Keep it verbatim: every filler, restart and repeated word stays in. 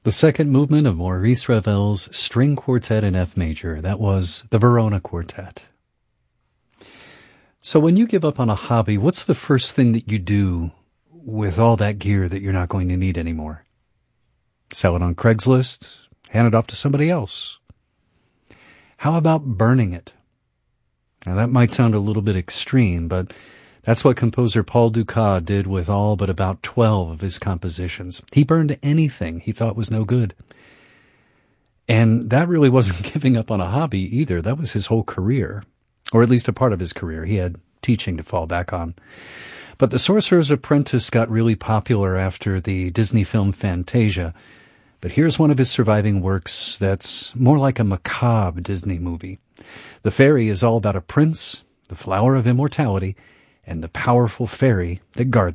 The second movement of Maurice Ravel's String Quartet in F major, that was the Verona Quartet. So when you give up on a hobby, what's the first thing that you do with all that gear that you're not going to need anymore? Sell it on Craigslist? Hand it off to somebody else? How about burning it? Now that might sound a little bit extreme, but that's what composer Paul Dukas did with all but about twelve of his compositions. He burned anything he thought was no good. And that really wasn't giving up on a hobby either. That was his whole career, or at least a part of his career. He had teaching to fall back on. But The Sorcerer's Apprentice got really popular after the Disney film Fantasia. But here's one of his surviving works that's more like a macabre Disney movie. The Fairy is all about a prince, the flower of immortality, and the powerful fairy that guards